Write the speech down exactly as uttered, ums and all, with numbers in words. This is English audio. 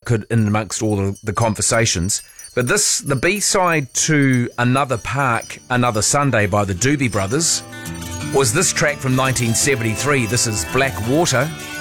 could in amongst all the, the conversations. But this, the B-side to Another Park, Another Sunday by the Doobie Brothers, was this track from nineteen seventy-three. This is Black Water.